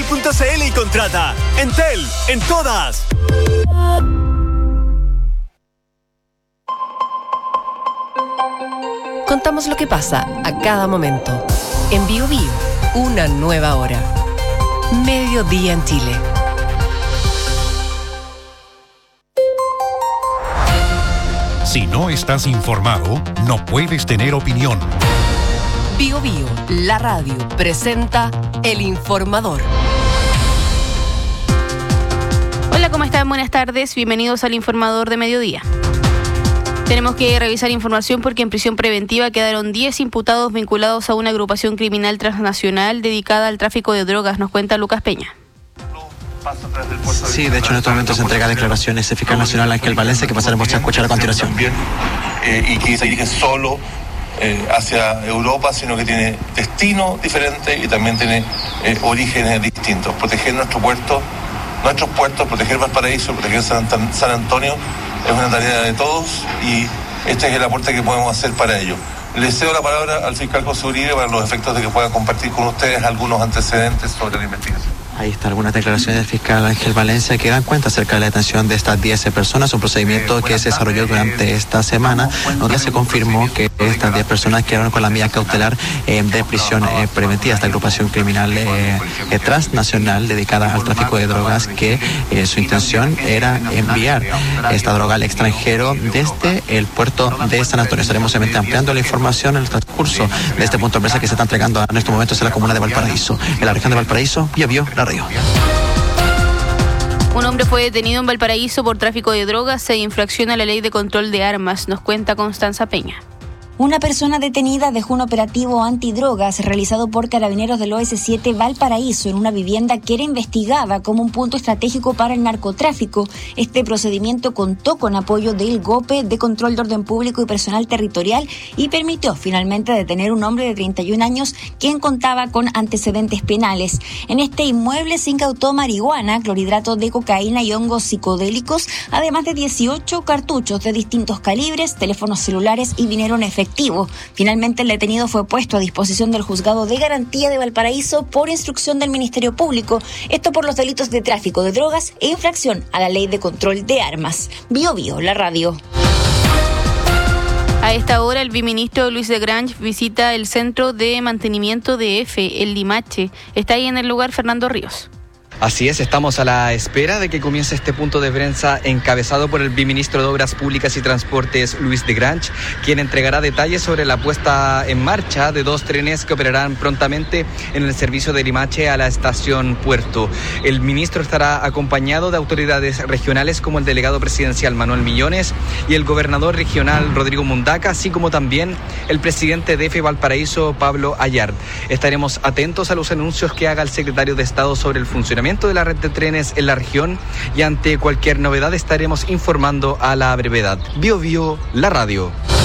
Entel.cl y contrata. Entel, en todas. Contamos lo que pasa a cada momento. En Bio Bio, una nueva hora. Mediodía en Chile. Si no estás informado, no puedes tener opinión. Bio Bio, la radio, presenta El Informador. Hola, ¿cómo están? Buenas tardes. Bienvenidos al Informador de Mediodía. Tenemos que revisar información porque en prisión preventiva quedaron 10 imputados vinculados a una agrupación criminal transnacional dedicada al tráfico de drogas, nos cuenta Lucas Peña. Sí, de hecho en estos momentos se entrega declaraciones el fiscal nacional Ángel Valencia, que pasaremos a escuchar a continuación. Y que se dirige solo hacia Europa, sino que tiene destino diferente y también tiene orígenes distintos. Proteger nuestros puertos, proteger Valparaíso, proteger San Antonio es una tarea de todos y este es el aporte que podemos hacer para ello. Le cedo la palabra al fiscal José Uribe para los efectos de que pueda compartir con ustedes algunos antecedentes sobre la investigación. Ahí está algunas declaraciones del fiscal Ángel Valencia que dan cuenta acerca de la detención de estas 10 personas, un procedimiento que se desarrolló durante esta semana, donde se confirmó que estas 10 personas quedaron con la medida cautelar de prisión preventiva. Esta agrupación criminal transnacional dedicada al tráfico de drogas, que su intención era enviar esta droga al extranjero desde el puerto de San Antonio. Estaremos ampliando la información en el transcurso de este punto de presa que se está entregando en estos momentos en la comuna de Valparaíso. En la región de Valparaíso, Bio Bio, la radio. Un hombre fue detenido en Valparaíso por tráfico de drogas e infracción a la ley de control de armas, nos cuenta Constanza Peña. Una persona detenida dejó un operativo antidrogas realizado por carabineros del OS7 Valparaíso en una vivienda que era investigada como un punto estratégico para el narcotráfico. Este procedimiento contó con apoyo del GOPE, de Control de Orden Público y Personal Territorial, y permitió finalmente detener a un hombre de 31 años quien contaba con antecedentes penales. En este inmueble se incautó marihuana, clorhidrato de cocaína y hongos psicodélicos, además de 18 cartuchos de distintos calibres, teléfonos celulares y dinero en efectivo. Finalmente, el detenido fue puesto a disposición del Juzgado de Garantía de Valparaíso por instrucción del Ministerio Público, esto por los delitos de tráfico de drogas e infracción a la ley de control de armas. Bio Bio, la radio. A esta hora, el viceministro Luis de Grange visita el Centro de Mantenimiento de EFE, el Limache. Está ahí en el lugar Fernando Ríos. Así es, estamos a la espera de que comience este punto de prensa encabezado por el viceministro de Obras Públicas y Transportes, Luis de Grange, quien entregará detalles sobre la puesta en marcha de 2 trenes que operarán prontamente en el servicio de Limache a la estación Puerto. El ministro estará acompañado de autoridades regionales como el delegado presidencial Manuel Millones y el gobernador regional Rodrigo Mundaca, así como también el presidente de EFE Valparaíso, Pablo Ayard. Estaremos atentos a los anuncios que haga el secretario de Estado sobre el funcionamiento de la red de trenes en la región y ante cualquier novedad estaremos informando a la brevedad. Bio Bio, la radio.